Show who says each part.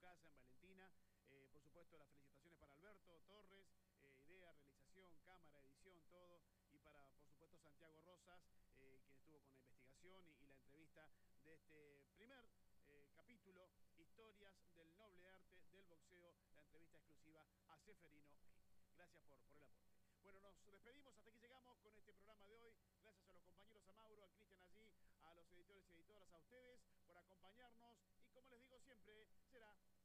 Speaker 1: casa, en Valentina. Por supuesto, las felicitaciones para Alberto Torres, idea, realización, cámara, edición, todo. Y para, por supuesto, Santiago Rosas, quien estuvo con la investigación y la entrevista de este primer capítulo, Historias del Noble Arte del Boxeo, la entrevista exclusiva a Ceferino Gil. Gracias por el aporte. Bueno, nos despedimos, hasta aquí llegamos con este programa de hoy. Gracias a los compañeros, a Mauro, a Cristian allí, a los editores y editoras, a ustedes por acompañarnos. Y como les digo siempre, será